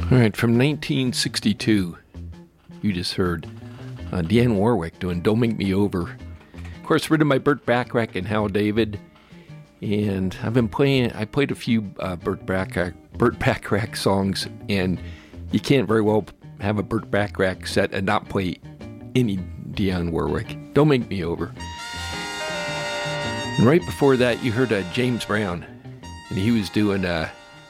All right, from 1962, you just heard Dionne Warwick doing Don't Make Me Over. Of course, written by Burt Bacharach and Hal David. And I played a few Burt Bacharach songs, and you can't very well have a Burt Bacharach set and not play any Dionne Warwick. Don't Make Me Over. And right before that, you heard James Brown, and he was doing a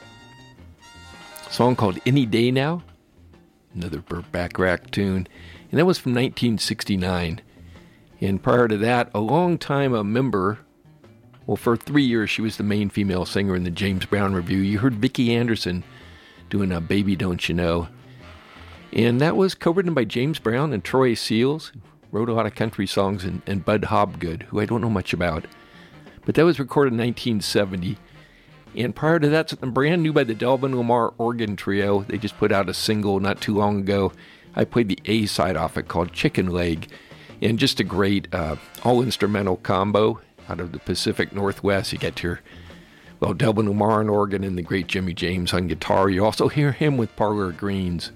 song called Any Day Now, another Burt Bacharach tune, and that was from 1969. And prior to that, a long time a member, well, for 3 years she was the main female singer in the James Brown Revue. You heard Vicki Anderson doing a Baby Don't You Know, and that was co-written by James Brown and Troy Seals, who wrote a lot of country songs, and Bud Hobgood, who I don't know much about, but that was recorded in 1970. And prior to that, something brand new by the Delvin Lamar Organ Trio. They just put out a single not too long ago. I played the A side off it called Chicken Leg. And just a great all-instrumental combo out of the Pacific Northwest. You get your, Delvin Lamar on organ and the great Jimmy James on guitar. You also hear him with Parlor Greens.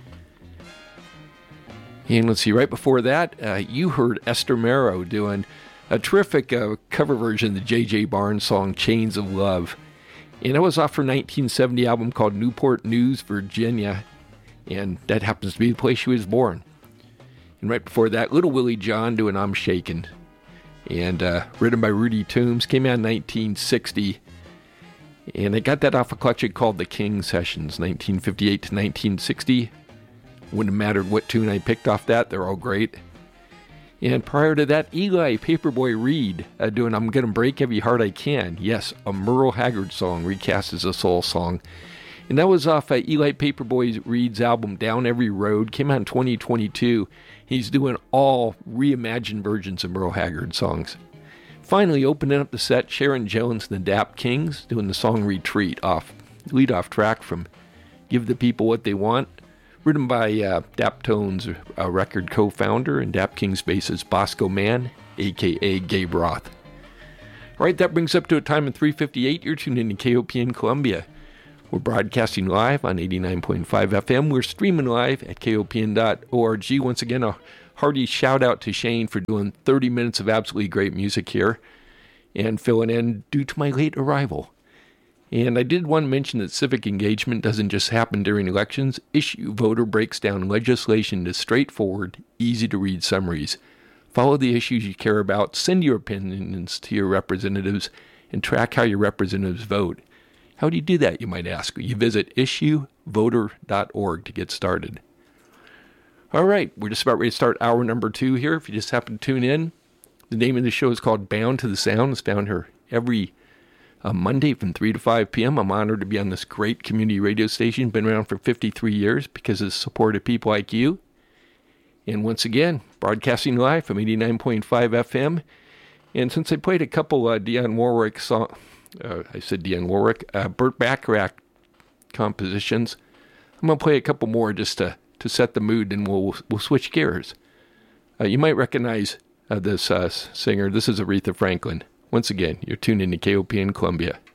And let's see, right before that, you heard Esther Marrow doing a terrific cover version of the J.J. Barnes song Chains of Love. And that was off her 1970 album called Newport News, Virginia. And that happens to be the place she was born. And right before that, Little Willie John doing I'm Shakin'. And written by Rudy Toombs, came out in 1960. And I got that off a collection called The King Sessions, 1958 to 1960. Wouldn't have mattered what tune I picked off that, they're all great. And prior to that, Eli Paperboy Reed doing I'm Gonna Break Every Heart I Can. Yes, a Merle Haggard song, recast as a soul song. And that was off Eli Paperboy Reed's album Down Every Road. Came out in 2022. He's doing all reimagined versions of Merle Haggard songs. Finally, opening up the set, Sharon Jones and the Dap Kings doing the song Retreat, lead-off track from Give the People What They Want. Written by Daptones record co-founder and Dap Kings bassist Bosco Mann, a.k.a. Gabe Roth. All right, that brings up to a time of 3:58. You're tuned in to KOPN Columbia. We're broadcasting live on 89.5 FM. We're streaming live at kopn.org. Once again, a hearty shout-out to Shane for doing 30 minutes of absolutely great music here and filling in due to my late arrival. And I did want to mention that civic engagement doesn't just happen during elections. Issue Voter breaks down legislation into straightforward, easy-to-read summaries. Follow the issues you care about, send your opinions to your representatives, and track how your representatives vote. How do you do that, you might ask? You visit issuevoter.org to get started. All right, we're just about ready to start hour number 2 here. If you just happen to tune in, the name of the show is called Bound to the Sound. It's found here every Monday from 3 to 5 p.m. I'm honored to be on this great community radio station. Been around for 53 years because of the support of people like you. And once again, broadcasting live from 89.5 FM. And since I played a couple Dionne Warwick songs, Burt Bacharach compositions, I'm going to play a couple more just to set the mood, and we'll switch gears. You might recognize this singer. This is Aretha Franklin. Once again, you're tuned in to KOPN Columbia.